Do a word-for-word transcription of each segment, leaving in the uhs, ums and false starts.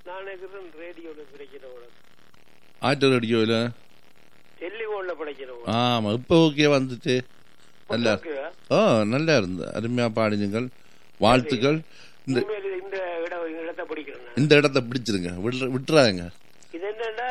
நான் இருக்கிறேன் ரேடியோல பிரச்சனை ஆட்டு ரேடியோல டெலிபோன்ல படிக்கிறோம். ஆமா, இப்ப ஓகே வந்துட்டு நல்லா. ஓ, நல்லா இருந்து அருமையா பாடினீங்கள், வாழ்த்துக்கள். இந்த இந்த இடத்தை பிடிக்கிறேன், இந்த இடத்தை பிடிச்சிருங்க, விட்டுறாங்க. இது என்னன்னா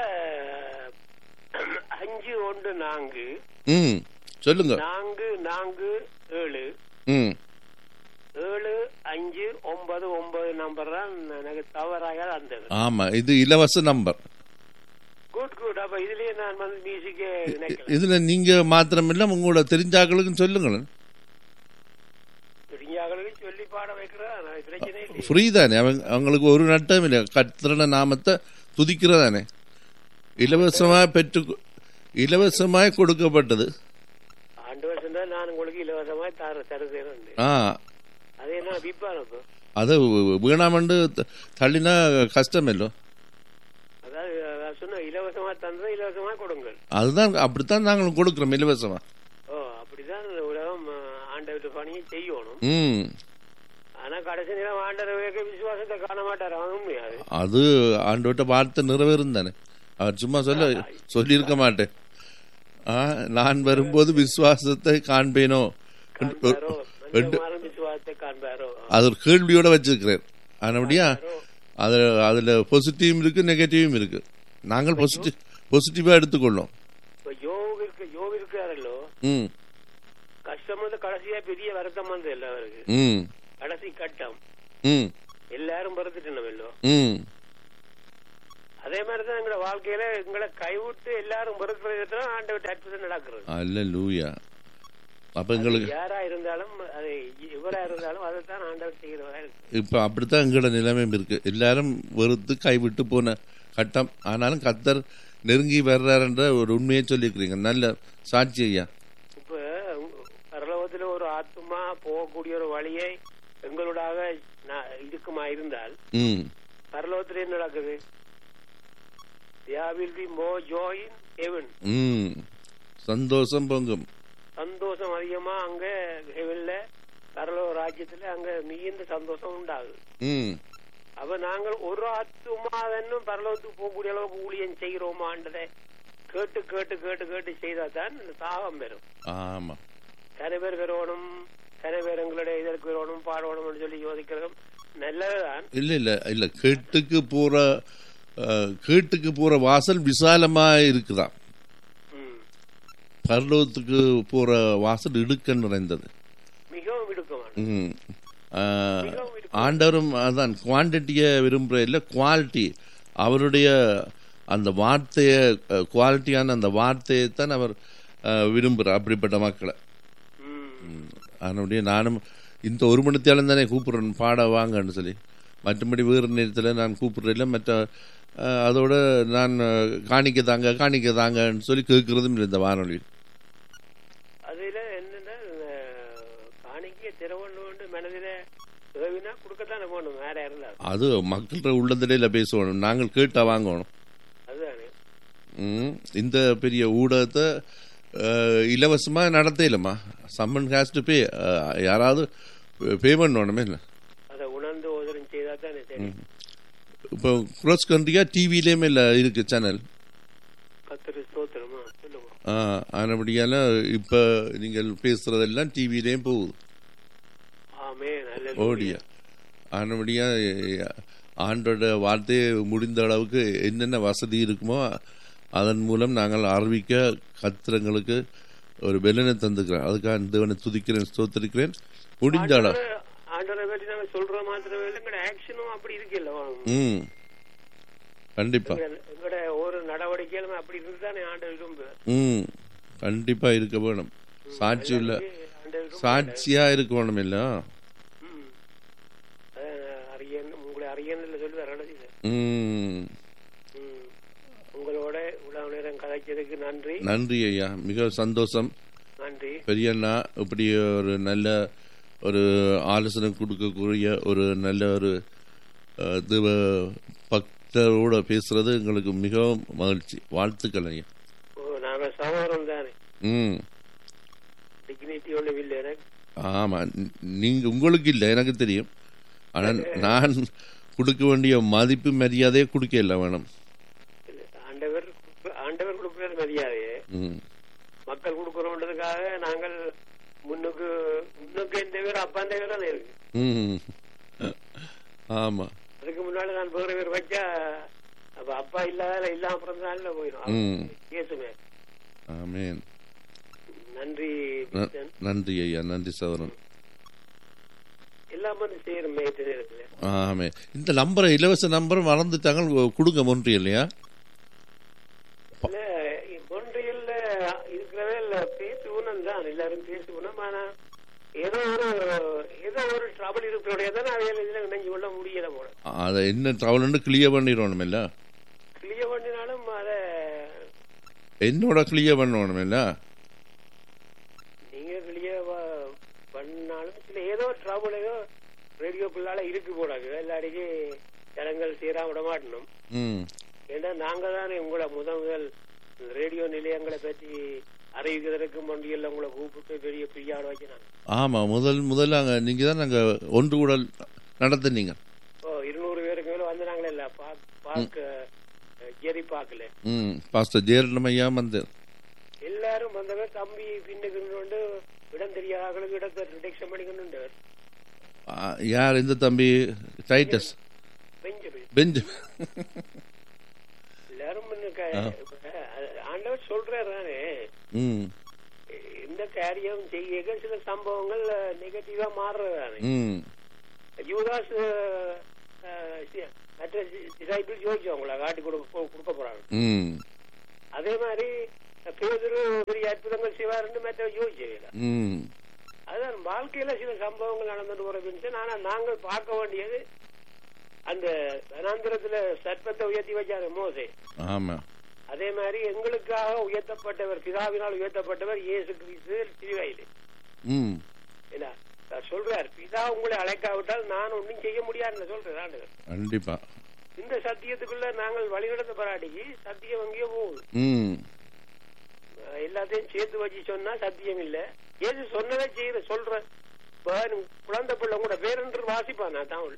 அஞ்சு ஒன்று நான்கு ம் சொல்லுங்க. நான்கு நான்கு ஏழு ம் ஏழு அஞ்சு ஒன்பது ஒன்பது நம்பர் தான் எனக்கு தவறாக அந்த. ஆமா, இது இலவச நம்பர். Good good. அப்ப இதுலயே நான் வந்து மியூசிக்கே நினைக்கிறேன். இதுல நீங்க மாத்திரமில்ல உங்களோட தெரிஞ்சாக்களுக்கும் சொல்லுங்களேன். தெரிஞ்சாக்களுக்கு சொல்லி பாட வைக்கிறேன், பிரச்சனை இல்லை. ஃப்ரீ தானே, அவங்களுக்கு ஒரு நட்டம் இல்லை. கர்த்தருடைய நாமத்தை துதிக்கிறதானே, இலவசமாக பெற்று இலவசமாய் கொடுக்கப்பட்டது. ஆண்டு வருஷம் தான் நான் உங்களுக்கு இலவசமாய் தர தருகிறேன். ஆ, அது என்ன விப்பான அது வீணாமண்டு தள்ளினா கஷ்டம் இல்லை. அதாவது சொன்ன இலவசமா தந்தா இலவசமா கொடுங்கள். அதுதான், அப்படித்தான் நாங்களும் கொடுக்கிறோம் இலவசமா. ஓ, அப்படிதான் உலகம் ஆண்டவர் பணியை செய்யணும். ம் ஆனா கடைசி நேரம் ஆண்டவருக்கு விசுவாசத்தை காண மாட்டார். உண்மையாது, அது ஆண்டவர்கிட்ட வார்த்தை நிறைவேறும் தானே. அவர் சும்மா சொல்ல சொல்லியிருக்க மாட்டேன். நான் வரும்போது விசுவாசத்தை காண்பேனோ, அது ஒரு கேள்வியோட வச்சிருக்கிறேன். அப்படியா, அது அதுல பாசிட்டிவும் இருக்கு நெகட்டிவும் இருக்கு. நாங்கள் பாசிட்டிவ் பாசிட்டிவா எடுத்துக்கொள்ளோம். ம் கஷ்டம் வந்து கடைசியா பெரிய வருத்தம் வந்து எல்லாருக்கு. ம் கடைசி கட்டம். ம் எல்லாரும் பறந்துட்டு. ம் அதே மாதிரிதான் எங்களோட வாழ்க்கையில எங்களை கைவிட்டு எல்லாரும் பறக்கிறது ஆண்டவர் அற்புதம் நடக்கிறது. அல்லேலூயா. அப்ப எங்களுக்கு யாரா இருந்தாலும் அது இவரா இருந்தாலும் அதைத்தான் ஆண்டவர் செய்கிறவரா இருக்கு. இப்ப அப்படித்தான் எங்களோட நிலைமையும் இருக்கு. எல்லாரும் வெறுத்து கைவிட்டு போன கட்டம், ஆனாலும் கர்த்தர் நெருங்கி வர்றாருன்ற ஒரு உண்மையை சொல்லிக்கிறீங்க. நல்ல சாட்சி ஐயா. இப்ப பரலோகத்துல ஒரு ஆத்மா போகக்கூடிய ஒரு வழியை எங்களோடாக இருக்குமா இருந்தால் பரலோகத்துல என்ன நடக்குது? There will be more joy in heaven. ம் சந்தோஷம் பொங்கும். சந்தோஷம் அதிகமா அங்க ஹெவன்ல பரலோக ராஜ்யத்துல அங்க மிகுந்த சந்தோஷம் உண்டாகுது. ம் அப்ப நாங்கள் ஒரு ஆத்துமாவன்னும் பரலோகத்துக்கு போகக்கூடிய அளவுக்கு ஊழியம் செய்கிறோமான்றதை கேட்டு கேட்டு கேட்டு கேட்டு செய்தா தான் தாகம் பெறும். ஆமா, கன பேர் பெறணும், கன பேர் எங்களுடைய இதற்கு பெறணும், பாடணும் சொல்லி யோசிக்கிறதும் நல்லதுதான். இல்ல இல்ல இல்ல கேட்டுக்கு போற கேட்டுக்கு போற வாசல் விசாலமா இருக்குதான். பரலோகத்துக்கு போற வாசல் இடுக்க நிறைந்தது, மிகவும் இடுக்கமான. ஆண்டவரும் அதான் குவான்டிட்டிய விரும்புற இல்ல, குவாலிட்டி. அவருடைய அந்த வார்த்தைய, குவாலிட்டியான அந்த வார்த்தையை தான் அவர் விரும்புறார், அப்படிப்பட்ட மக்களை. அதனுடைய நானும் இந்த ஒரு மணித்தாலும் தானே கூப்பிடுறேன் பாட வாங்கன்னு சொல்லி. மற்றபடி வேறு நேரத்தில் நான் கூப்பிடுறதில்ல. மற்ற அதோட நான் காணிக்க தாங்க காணிக்க தாங்கன்னு சொல்லி கேட்கறதும் இல்லை இந்த வானொலியில். அதுல என்னன்னா காணிக்க திறவண்ணு மனதில கொடுக்கத்தானே போகணும், வேற இருந்தாலும் அது மக்கள்கிட்ட உள்ளதில பேசணும், நாங்கள் கேட்டா வாங்கணும். அதுதானே. ம் இந்த பெரிய ஊடகத்தை இலவசமா நடத்த இல்லம்மா, சம்மன் ஹேஸ் டு பே. யாராவது பே பண்ணணுமே இல்லை. அதை உணர்ந்து உதவி செய்தா தானே சரி. இப்போ கிராஸ் கண்ட்ரியா டிவிலேயுமே இல்லை இருக்கு சேனல். ஆனபடியால இப்ப நீங்கள் பேசுறதெல்லாம் டிவிலேயும் போகுது. ஓடியா ஆனபடியா ஆண்டோட வார்த்தையை முடிந்த அளவுக்கு என்னென்ன வசதி இருக்குமோ அதன் மூலம் நாங்கள் அறிவிக்க கத்திரங்களுக்கு ஒரு பெலனை தந்துக்கிறேன். அதுக்காக தேவனை துதிக்கிறேன், ஸ்தோத்திரிக்கிறேன். முடிந்த அளவு சொல்ற மாத்திரமே ஆக்ஷனும் அப்படி இருக்குல்ல. ம் கண்டிப்பா ஒரு நடவடிக்கையிலும் அப்படி இருக்குதானே ஆண்டவர் விரும்பு. ம் கண்டிப்பா இருக்க வேணும், சாட்சி இல்ல சாட்சியா இருக்க வேணும். இல்ல உங்களை அறியன்னு சொல்லி உங்களோட உலக நேரம் கதைச்சதுக்கு நன்றி. நன்றி ஐயா, மிக சந்தோஷம். நன்றி பெரியண்ணா. இப்படி ஒரு நல்ல ஒரு ஆலோசனை கொடுக்கக்கூடிய ஒரு நல்ல ஒரு தேவ பக்தரோட பேசுறது எங்களுக்கு மிகவும் மகிழ்ச்சி. வாழ்த்துக்கள் ஐயா. ம் ஆமா, நீங்க உங்களுக்கு இல்லை எனக்கு தெரியும். ஆனால் நான் கொடுக்க வேண்டிய மதிப்பு மரியாதையை கொடுக்க இல்லை வேணும். ஆண்டவர் ஆண்டவர் கொடுக்கிற மரியாதையே மக்கள் கொடுக்கறோன்றதுக்காக நாங்கள் முன்னுக்கு முன்னுக்கு எந்த பேர் அப்பா அந்த பேர் தான் இருக்கு. ஆமா, அதுக்கு முன்னாடி நான் வேற பேர் வச்சா அப்ப அப்பா இல்லாத இல்லாம பிறந்தனால போயிடும். கேசுமே. ஆமென். நன்றி நன்றி ஐயா, நன்றி சகோதரன். எல்லாம் வந்து செய்யறோம் நேரத்துல. ஆமே, இந்த நம்பரை இலவச நம்பர் மறந்துட்டாங்க, கொடுங்க. மொன்றியல் இல்லையா? மொன்றியல்ல இருக்கிறவே இல்ல, பேசுவோம் தான் எல்லாரும் பேசுவோம். ஆனா ஏதோ ஒரு ஏதோ ஒரு ட்ரபிள் இருக்கிறோடையதான் அவையில இதுல நினைஞ்சு கொள்ள முடியல போல. அத என்ன ட்ரபிள்னு கிளியர் பண்ணிடணும் இல்ல? கிளியர் பண்ணினாலும் அத என்னோட கிளியர் பண்ணணும் இல்ல? நீங்க கிளியர் பண்ணாலும் சில ஏதோ ட்ரபிள் ஏதோ ரேடியோக்குள்ளால இருக்கு போடாது. எல்லாடிக்கு ஜனங்கள் சீரா விட மாட்டணும். ஏன்னா நாங்க தானே உங்களை முதல் முதல் ரேடியோ நிலையங்களை பற்றி அறிவிக்கிறதுக்கு மொண்டியல்ல உங்களை கூப்பிட்டு பெரிய பிரியாட வச்சுனாங்க. ஆமா, முதல் முதல்ல நீங்க தான் நாங்க ஒன்று கூட நடத்துனீங்க. ஓ, இருநூறு பேருக்கு மேல வந்து நாங்களே இல்ல பாக்க ஜெரி பாக்கல. ம், பாஸ்டர் ஜெயரட்னம் ஐயா வந்து எல்லாரும் வந்தவர். தம்பி பின்னுக்கு கொண்டு இடம் தெரியாதவர்களுக்கு இடத்தை ரிடக்ஷன் பண்ணிக்கொண்டு. யார் இந்த தம்பி? Titus Benjamin. பெஞ்சமின் எல்லாரும் ஆண்டவர் சொல்றாரு தானே, இந்த காரியம் செய்ய சில சம்பவங்கள் நெகட்டிவா மாறுறதானே. யூதாஸ் மற்ற டிசைபிள் யோசிச்சவங்கள காட்டி கொடுக்க போறாங்க. அதே மாதிரி பேதுரு பெரிய அற்புதங்கள் செய்வாருன்னு மற்ற யோசிச்சவங்க. அதான் வாழ்க்கையில சில சம்பவங்கள் நடந்துட்டு போற. ஆனா நாங்கள் பார்க்க வேண்டியது அந்த வனாந்திரத்துல சர்ப்பத்தை உயர்த்தி வச்சாரு மோசே. ஆமா, அதே மாதிரி எங்களுக்காக உயர்த்தப்பட்டவர், பிதாவினால் உயர்த்தப்பட்டவர் இயேசு கிறிஸ்து சிலுவையிலே. சொல்றார், பிதா உங்களை அழைக்காவிட்டால் நான் ஒன்னும் செய்ய முடியாதுன்னு சொல்றேன். கண்டிப்பா இந்த சத்தியத்துக்குள்ள நாங்கள் வழிநடத்த பராட்டிக்கு சத்தியம் எங்கேயோ போகுது. எல்லாத்தையும் சேர்த்து வச்சு சொன்னா சத்தியம் இல்ல. ஏது சொன்னதை செய்யற சொல்ற குழந்தை பிள்ளை கூட பேரென்று வாசிப்பான். நான் தமிழ்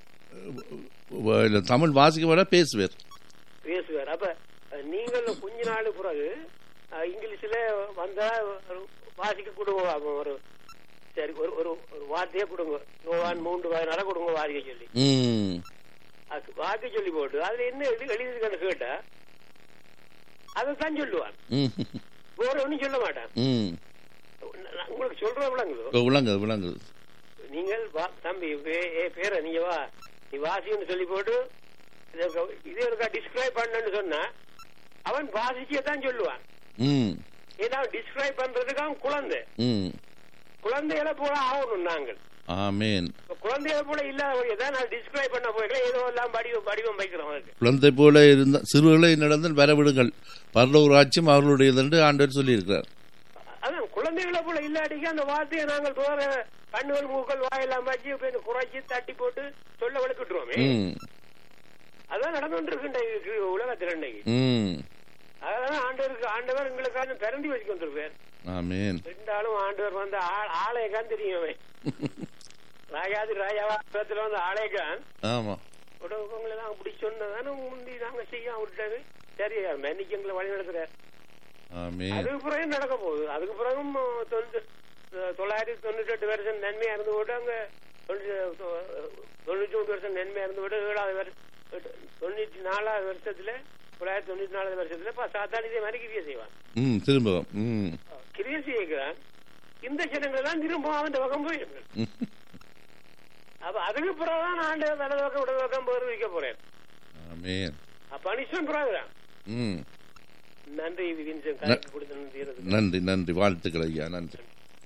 தமிழ் வாசிக்க வர பேசுவார் பேசுவார். அப்ப நீங்கள் கொஞ்ச நாள் பிறகு இங்கிலீஷ்ல வந்தா வாசிக்க கொடுங்க. ஒரு சரி ஒரு ஒரு வார்த்தையே கொடுங்க, யோவான் மூன்று பதினாறு கொடுங்க வாசிக்க சொல்லி. வாசிக்க சொல்லி போட்டு அதுல என்ன எழுதி எழுதிருக்கான்னு கேட்டா அதைத்தான் சொல்லுவான், வேற ஒன்னும் சொல்ல மாட்டான். உங்களுக்கு சொல்ற விளங்குது விளங்குது விளங்குது. நீங்கள் தம்பி பேர நீங்க வா நீ வாசின்னு சொல்லி போட்டு இதே இருக்கா டிஸ்கிரைப் பண்ணு சொன்னா அவன் வாசிக்கத்தான் சொல்லுவான். ஏன்னா டிஸ்கிரைப் பண்றதுக்கு அவன் குழந்தை குழந்தைகளை போல ஆகணும். நாங்கள் ஆமென் குழந்தைகளை போல இல்லாத நான் டிஸ்கிரைப் பண்ண போயிடல, ஏதோ எல்லாம் வடிவம் வடிவம் வைக்கிறோம். குழந்தை போல இருந்த சிறுகளை நடந்து வரவிடுங்கள், பரலோக ராஜ்யம் அவர்களுடையது என்று ஆண்டவர் சொல்லி இருக்கிறார். அதான் குழந்தைகளை போல இல்லாட்டிக்கு அந்த வார்த்தையை நாங்கள் போற கண்ணுகள் மூக்கள் வாயெல்லாம் வச்சு குறைச்சி தட்டி போட்டு சொல்ல வளர்க்கிட்டுருவோமே. அதான் நடந்து இருக்கு உலகத்தில் இன்னைக்கு. அதனால ஆண்டவருக்கு ஆண்டவர் எங்களுக்காக திரண்டி வச்சு கொண்டிருப்பார். ரெண்டாலும் ஆண்டவர் வந்து ஆலயக்கான் தெரியும். ராஜாதி ராஜாவாத்துல வந்து ஆலயக்கான் உடவுங்களெல்லாம் அப்படி சொன்னதானே முந்தி நாங்க செய்ய விட்டது. சரி மன்னிக்கு எங்களை வழி நடத்துறாரு. அதுக்கு பிறகு நடக்க போகுது. அதுக்கு பிறகும் தொள்ளாயிரத்தி தொண்ணூற்றி எட்டு வருஷம் நன்மையா இருந்து போட்டு அங்க தொண்ணூற்றி மூணு வருஷம் நன்மையா இருந்து போட்டு ஏழாவது வருஷம் தொண்ணூற்றி நாலாவது வருஷத்துல தொள்ளாயிரத்தி தொண்ணூத்தி நாலாவது வருஷத்துல சாத்தான இதே மாதிரி கிரியை செய்வான். திரும்ப கிரியை செய்கிறான். இந்த ஜனங்கள் தான் திரும்ப அவன் பக்கம் போயிருங்க. அப்ப அதுக்கு பிறகுதான் ஆண்டு வலது பக்கம் இடது பக்கம் போய் வைக்க போறேன். பனிஷ்மெண்ட் பிறகுதான். நன்றி நன்றி நன்றி வாழ்த்துக்கள் ஐயா, நன்றி.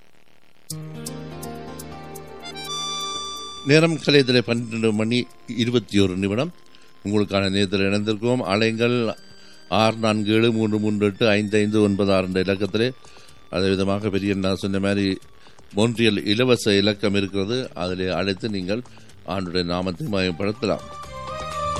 நேரம் கலையத்தில் பன்னிரண்டு மணி இருபத்தி ஒரு நிமிடம். உங்களுக்கான நேரத்தில் இணைந்திருக்கிறோம். அலைங்கள் ஆறு நான்கு ஏழு மூன்று மூன்று எட்டு ஐந்து ஐந்து ஒன்பது ஆறு என்ற இலக்கத்திலே. அதே விதமாக பெரிய நான் சொன்ன மாதிரி மொன்றியல் இலவச இலக்கம் இருக்கிறது, அதிலே அழைத்து நீங்கள் ஆண்டுடைய நாமத்தை மயப்படுத்தலாம்.